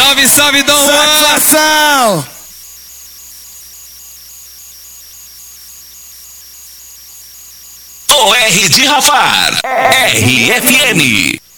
Salve, salve, Dom Juan! Satisfação! O R de Rafar, RFN.